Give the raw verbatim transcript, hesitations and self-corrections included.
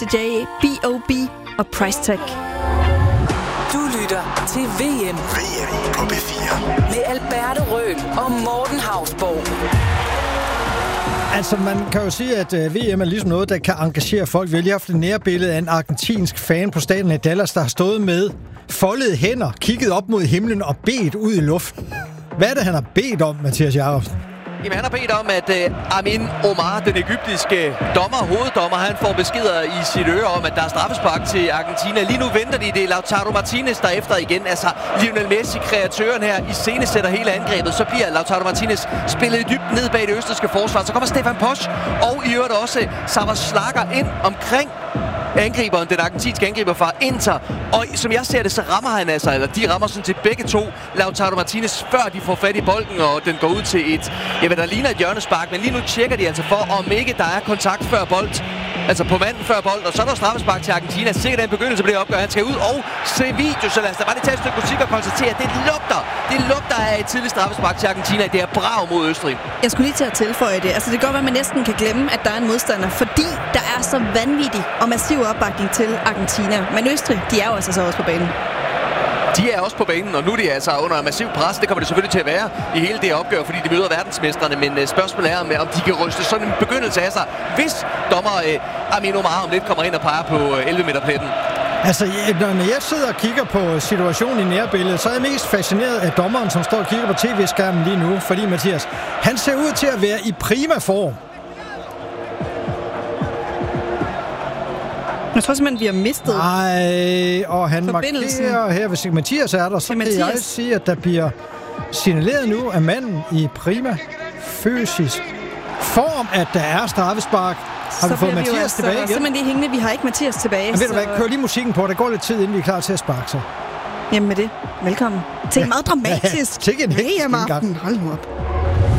D J, B O B og Price Tag. Du lytter til V M. V M på B fire. Med Alberte Røhl og Morten Hausborg. Altså, man kan jo sige, at V M er ligesom noget, der kan engagere folk. Vi har lige haft et nærbillede af en argentinsk fan på stadion i Dallas, der har stået med foldede hænder, kigget op mod himlen og bedt ud i luften. Hvad er det, han har bedt om, Mathias Jacobsen? Jamen, han har bedt om, at uh, Amin Omar, den egyptiske dommer, hoveddommer, han får beskeder i sit øre om, at der er straffespark til Argentina. Lige nu venter de, det er Lautaro Martinez, der efter igen. Altså, Lionel Messi, kreatøren her, i scene sætter hele angrebet. Så bliver Lautaro Martinez spillet i dybden ned bag det østrigske forsvar. Så kommer Stefan Posch og i øvrigt også Sava Schlager ind omkring angriberen, den argentinske angriber fra Inter. Og som jeg ser det, så rammer han altså, eller de rammer sådan til begge to Lautaro Martinez, før de får fat i bolden, og den går ud til et, jeg ved, der ligner et hjørnespark, men lige nu tjekker de altså for, om ikke der er kontakt før bold. Altså på manden før bold, og så er der straffespark til Argentina. Sikkert en begyndelse på det opgør. Han skal ud og se video, så lad os da bare lige tage et stykke musik og konstatere, at det lugter. Det lugter af et tidligt straffespark til Argentina. Det er brav mod Østrig. Jeg skulle lige til at tilføje det. Altså det kan godt være, at man næsten kan glemme, at der er en modstander, fordi der er så vanvittig og massiv opbakning til Argentina. Men Østrig, de er jo altså så også på banen. De er også på banen, og nu er de altså under massiv pres. Det kommer det selvfølgelig til at være i hele det opgør, fordi de møder verdensmestrene. Men uh, spørgsmålet er, om, om de kan ryste sådan en begyndelse af sig, hvis dommer uh, Amin Omar om lidt kommer ind og peger på uh, elleve meter pletten. Altså, når jeg sidder og kigger på situationen i nærbilledet, så er jeg mest fascineret af dommeren, som står og kigger på tv-skærmen lige nu. Fordi, Mathias, han ser ud til at være i prima form. Jeg tror simpelthen, vi har mistet Nej, og han markerer her, hvis ikke Mathias er der, så kan jeg sige, at der bliver signaleret nu af manden i prima fysisk form, at der er straffespark. Har vi fået Mathias også, tilbage igen? Simpelthen lige hængende, vi har ikke Mathias tilbage. Men ved du hvad, så... kør lige musikken på, der går lidt tid, inden vi er klar til at sparke sig. Jamen med det, velkommen til en meget dramatisk ja, ja. V M-aften. Hold nu op.